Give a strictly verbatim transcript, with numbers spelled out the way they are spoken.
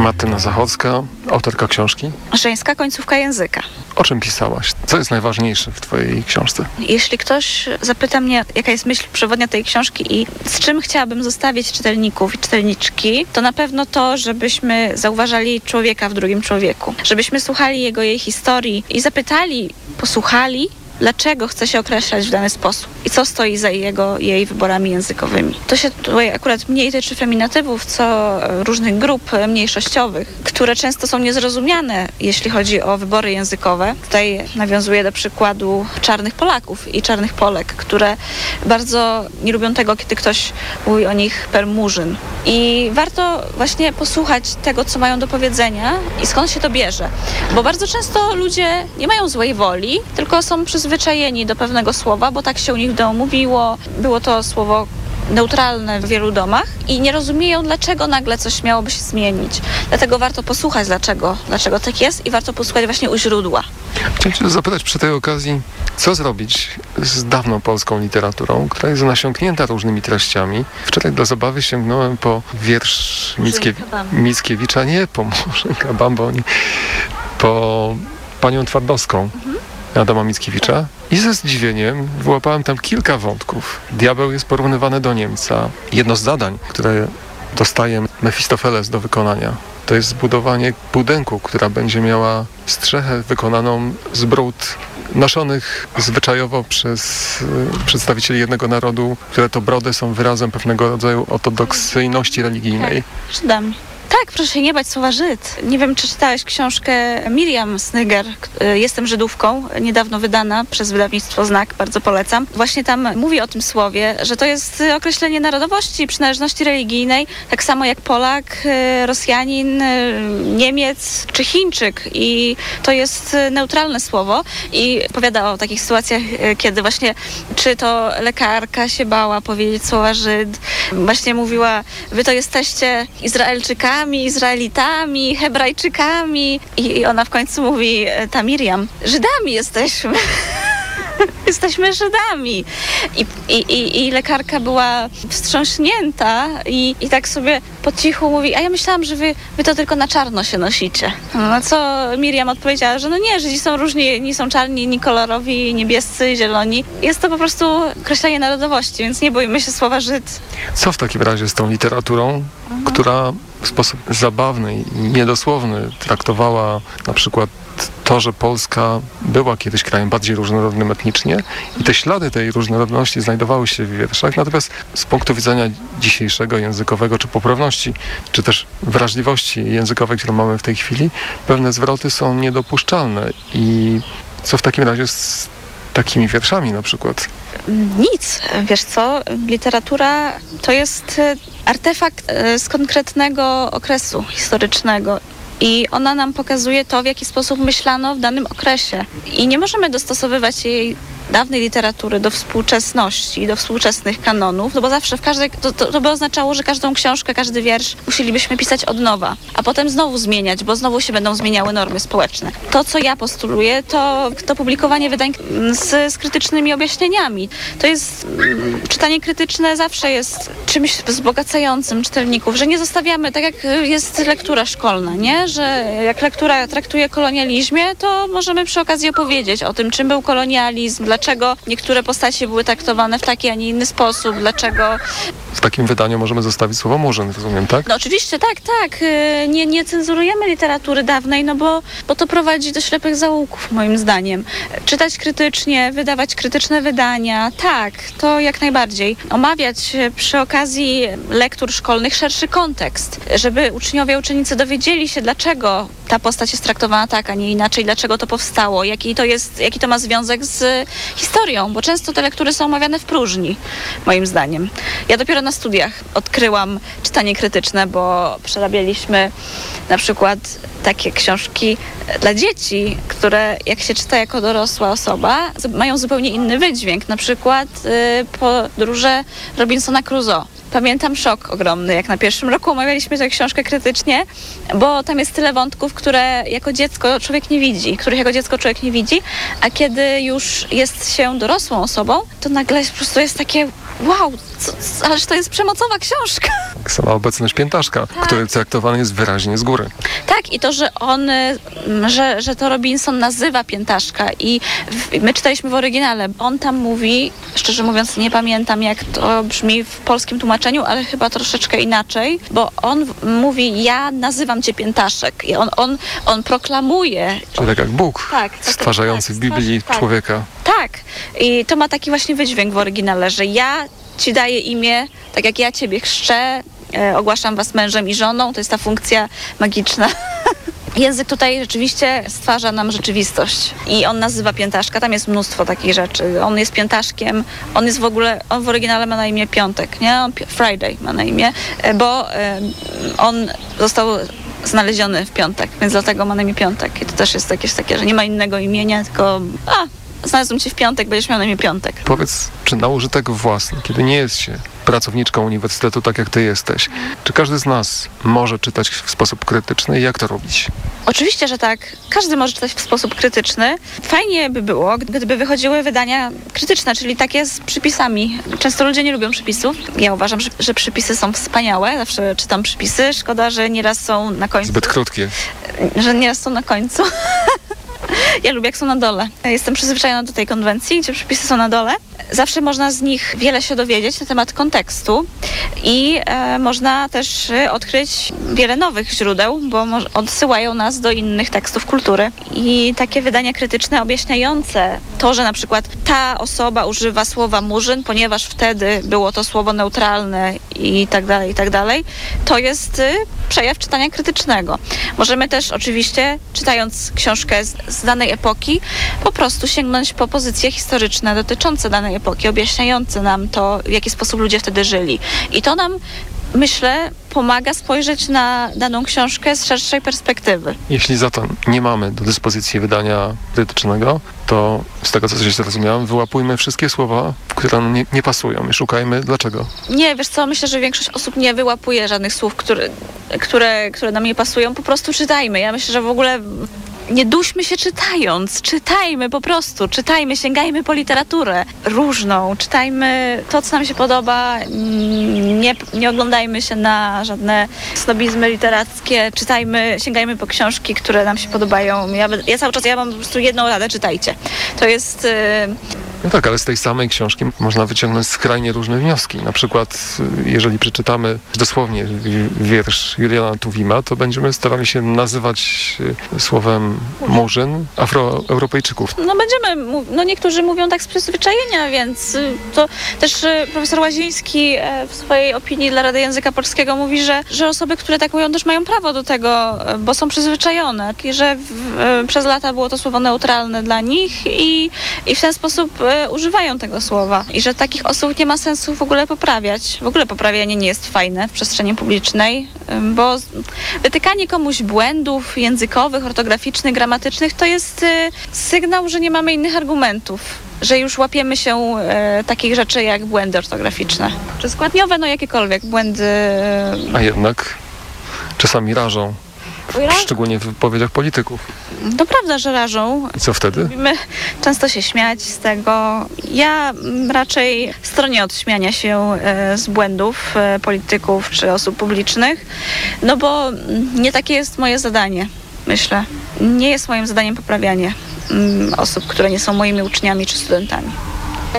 Martyna Zachocka, autorka książki. Żeńska końcówka języka. O czym pisałaś? Co jest najważniejsze w twojej książce? Jeśli ktoś zapyta mnie, jaka jest myśl przewodnia tej książki i z czym chciałabym zostawić czytelników i czytelniczki, to na pewno to, żebyśmy zauważali człowieka w drugim człowieku. Żebyśmy słuchali jego, jej historii i zapytali, posłuchali, dlaczego chce się określać w dany sposób i co stoi za jego, jej wyborami językowymi. To się tutaj akurat mniej tyczy feminatywów, co różnych grup mniejszościowych, które często są niezrozumiane, jeśli chodzi o wybory językowe. Tutaj nawiązuję do przykładu czarnych Polaków i czarnych Polek, które bardzo nie lubią tego, kiedy ktoś mówi o nich per murzyn. I warto właśnie posłuchać tego, co mają do powiedzenia i skąd się to bierze. Bo bardzo często ludzie nie mają złej woli, tylko są przyzwyczajeni do pewnego słowa, bo tak się u nich w domu mówiło. Było to słowo neutralne w wielu domach i nie rozumieją, dlaczego nagle coś miałoby się zmienić. Dlatego warto posłuchać, dlaczego, dlaczego tak jest i warto posłuchać właśnie u źródła. Chciałem cię zapytać przy tej okazji, co zrobić z dawną polską literaturą, która jest nasiąknięta różnymi treściami. Wczoraj dla zabawy sięgnąłem po wiersz Mickie... Mickiewicza, nie po Murzynka Bamboni, po Panią Twardowską. Mhm. Adama Mickiewicza i ze zdziwieniem wyłapałem tam kilka wątków. Diabeł jest porównywany do Niemca. Jedno z zadań, które dostaje Mefistofeles do wykonania, to jest zbudowanie budynku, która będzie miała strzechę wykonaną z brud noszonych zwyczajowo przez y, przedstawicieli jednego narodu, które to brody są wyrazem pewnego rodzaju ortodoksyjności religijnej. Żydami. Tak, proszę się nie bać słowa Żyd. Nie wiem, czy czytałeś książkę Miriam Snyger, Jestem Żydówką, niedawno wydana przez wydawnictwo Znak, bardzo polecam. Właśnie tam mówi o tym słowie, że to jest określenie narodowości, przynależności religijnej, tak samo jak Polak, Rosjanin, Niemiec czy Chińczyk. I to jest neutralne słowo i opowiada o takich sytuacjach, kiedy właśnie czy to lekarka się bała powiedzieć słowa Żyd. Właśnie mówiła, wy to jesteście Izraelczykami, Izraelitami, Hebrajczykami i ona w końcu mówi, ta Miriam, Żydami jesteśmy. Jesteśmy Żydami. I, i, i, i lekarka była wstrząśnięta i, i tak sobie po cichu mówi, a ja myślałam, że wy, wy to tylko na czarno się nosicie. No co Miriam odpowiedziała, że no nie, Żydzi są różni, nie są czarni, ni kolorowi, niebiescy, zieloni. Jest to po prostu określenie narodowości, więc nie bójmy się słowa Żyd. Co w takim razie z tą literaturą, mhm. która w sposób zabawny i niedosłowny traktowała na przykład to, że Polska była kiedyś krajem bardziej różnorodnym etnicznie i te ślady tej różnorodności znajdowały się w wierszach, natomiast z punktu widzenia dzisiejszego językowego, czy poprawności, czy też wrażliwości językowej, którą mamy w tej chwili, pewne zwroty są niedopuszczalne. I co w takim razie z takimi wierszami na przykład? Nic. Wiesz co, literatura to jest artefakt z konkretnego okresu historycznego. I ona nam pokazuje to, w jaki sposób myślano w danym okresie. I nie możemy dostosowywać jej dawnej literatury do współczesności, do współczesnych kanonów, no bo zawsze w każdej, to, to, to by oznaczało, że każdą książkę, każdy wiersz musielibyśmy pisać od nowa, a potem znowu zmieniać, bo znowu się będą zmieniały normy społeczne. To, co ja postuluję, to, to publikowanie wydań z, z krytycznymi objaśnieniami. To jest, czytanie krytyczne zawsze jest czymś wzbogacającym czytelników, że nie zostawiamy, tak jak jest lektura szkolna, nie? Że jak lektura traktuje o kolonializmie, to możemy przy okazji opowiedzieć o tym, czym był kolonializm, dlaczego niektóre postacie były traktowane w taki, a nie inny sposób, dlaczego... W takim wydaniu możemy zostawić słowo murzyn, rozumiem, tak? No oczywiście, tak, tak. Nie, nie cenzurujemy literatury dawnej, no bo, bo to prowadzi do ślepych zaułków, moim zdaniem. Czytać krytycznie, wydawać krytyczne wydania, tak, to jak najbardziej. Omawiać przy okazji lektur szkolnych szerszy kontekst, żeby uczniowie, uczennice dowiedzieli się, dlaczego ta postać jest traktowana tak, a nie inaczej, dlaczego to powstało, jaki to jest, jaki to ma związek z historią, bo często te lektury są omawiane w próżni, moim zdaniem. Ja dopiero na studiach odkryłam czytanie krytyczne, bo przerabialiśmy na przykład takie książki dla dzieci, które jak się czyta jako dorosła osoba, mają zupełnie inny wydźwięk. Na przykład y, podróże Robinsona Crusoe. Pamiętam szok ogromny, jak na pierwszym roku omawialiśmy tę książkę krytycznie, bo tam jest tyle wątków, które jako dziecko człowiek nie widzi, których jako dziecko człowiek nie widzi, a kiedy już jest się dorosłą osobą, to nagle po prostu jest takie wow, co, ależ to jest przemocowa książka. sama obecność piętaszka, Tak. który traktowany jest wyraźnie z góry. Tak, i to, że on, y, że, że to Robinson nazywa piętaszka i w, my czytaliśmy w oryginale. On tam mówi, szczerze mówiąc nie pamiętam jak to brzmi w polskim tłumaczeniu, ale chyba troszeczkę inaczej, bo on w- mówi, ja nazywam cię piętaszek. I on, on, on proklamuje. Czyli tak jak Bóg, Tak, tak, stwarzający tak, w Biblii stwarz- tak. człowieka. Tak, i to ma taki właśnie wydźwięk w oryginale, że ja ci daję imię, tak jak ja ciebie chrzczę, e, ogłaszam was mężem i żoną, to jest ta funkcja magiczna. Język tutaj rzeczywiście stwarza nam rzeczywistość i on nazywa piętaszka, tam jest mnóstwo takich rzeczy. On jest piętaszkiem, on jest w ogóle, on w oryginale ma na imię Piątek, nie? On Pi- Friday ma na imię, e, bo e, on został znaleziony w piątek, więc dlatego ma na imię Piątek. I to też jest jakieś takie, że nie ma innego imienia, tylko a, znalazłem cię w piątek, będziesz miał na imię Piątek. Powiedz, czy na użytek własny, kiedy nie jest się pracowniczką uniwersytetu, tak jak ty jesteś, czy każdy z nas może czytać w sposób krytyczny i jak to robić? Oczywiście, że tak. Każdy może czytać w sposób krytyczny. Fajnie by było, gdyby wychodziły wydania krytyczne, czyli takie z przypisami. Często ludzie nie lubią przypisów. Ja uważam, że, że przypisy są wspaniałe. Zawsze czytam przypisy. Szkoda, że nieraz są na końcu. Zbyt krótkie. Że nieraz są na końcu. Ja lubię, jak są na dole. Jestem przyzwyczajona do tej konwencji, gdzie przepisy są na dole. Zawsze można z nich wiele się dowiedzieć na temat kontekstu i e, można też e, odkryć wiele nowych źródeł, bo moż- odsyłają nas do innych tekstów kultury. I takie wydania krytyczne objaśniające to, że na przykład ta osoba używa słowa murzyn, ponieważ wtedy było to słowo neutralne i tak dalej, i tak dalej, to jest y, przejaw czytania krytycznego. Możemy też oczywiście, czytając książkę z, z danej epoki, po prostu sięgnąć po pozycje historyczne dotyczące danej epoki, objaśniające nam to, w jaki sposób ludzie wtedy żyli. I to nam, myślę, pomaga spojrzeć na daną książkę z szerszej perspektywy. Jeśli zatem nie mamy do dyspozycji wydania krytycznego, to z tego, co się zrozumiałem, wyłapujmy wszystkie słowa, które nam nie, nie pasują i szukajmy dlaczego. Nie, wiesz co, myślę, że większość osób nie wyłapuje żadnych słów, które, które, które nam nie pasują. Po prostu czytajmy. Ja myślę, że w ogóle nie duśmy się czytając. Czytajmy po prostu. Czytajmy, sięgajmy po literaturę różną. Czytajmy to, co nam się podoba. Nie, nie oglądajmy się na żadne snobizmy literackie. Czytajmy, sięgajmy po książki, które nam się podobają. Ja, ja cały czas, ja mam po prostu jedną radę, czytajcie. To jest... Yy, No tak, ale z tej samej książki można wyciągnąć skrajnie różne wnioski. Na przykład, jeżeli przeczytamy dosłownie wiersz Juliana Tuwima, to będziemy starali się nazywać słowem murzyn Afroeuropejczyków. No będziemy, mów- no niektórzy mówią tak z przyzwyczajenia, więc y, to też y, profesor Łaziński e, w swojej opinii dla Rady Języka Polskiego mówi, że, że osoby, które tak mówią, też mają prawo do tego, e, bo są przyzwyczajone i że w, e, przez lata było to słowo neutralne dla nich i, i w ten sposób e, używają tego słowa i że takich osób nie ma sensu w ogóle poprawiać. W ogóle poprawianie nie jest fajne w przestrzeni publicznej, e, bo z- wytykanie komuś błędów językowych, ortograficznych, gramatycznych to jest e, sygnał, że nie mamy innych argumentów, że już łapiemy się e, takich rzeczy jak błędy ortograficzne. Czy składniowe, no jakiekolwiek błędy. e, A jednak czasami rażą, szczególnie w wypowiedziach polityków. To prawda, że rażą. I co wtedy? Lubimy często się śmiać z tego. Ja mm, raczej stronię od śmiania się e, z błędów e, polityków czy osób publicznych, no bo mm, nie takie jest moje zadanie, myślę. Nie jest moim zadaniem poprawianie mm, osób, które nie są moimi uczniami czy studentami.